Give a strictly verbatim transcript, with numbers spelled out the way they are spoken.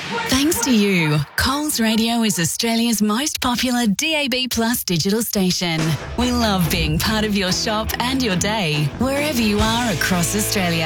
Thanks to you, Coles Radio is Australia's most popular D A B Plus digital station. We love being part of your shop and your day, wherever you are across Australia.